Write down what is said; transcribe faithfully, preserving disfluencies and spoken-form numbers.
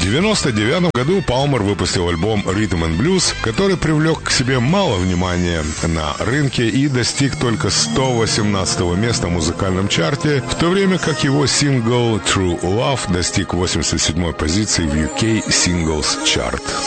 девяносто девятом году Палмер выпустил альбом Rhythm and Blues, который привлек к себе мало внимания на рынке и достиг только сто восемнадцатого места в музыкальном чарте, в то время как его сингл True Love достиг восемьдесят седьмой позиции в ю кей Singles Chart.